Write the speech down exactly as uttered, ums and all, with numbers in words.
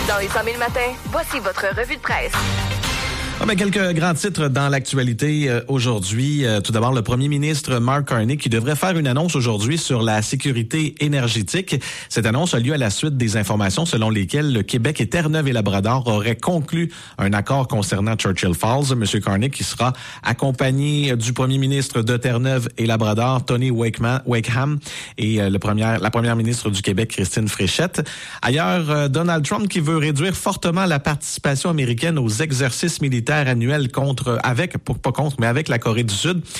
Dans les cent mille matins, voici votre revue de presse. Ah ben, quelques grands titres dans l'actualité euh, aujourd'hui. Euh, tout d'abord, le premier ministre Mark Carney qui devrait faire une annonce aujourd'hui sur la sécurité énergétique. Cette annonce a lieu à la suite des informations selon lesquelles le Québec et Terre-Neuve et Labrador auraient conclu un accord concernant Churchill Falls. Monsieur Carney qui sera accompagné du premier ministre de Terre-Neuve et Labrador, Tony Wakeman, Wakeham, et euh, le premier, la première ministre du Québec, Christine Fréchette. Ailleurs, euh, Donald Trump qui veut réduire fortement la participation américaine aux exercices militaires annuel contre, avec, pas contre, mais avec la Corée du Sud.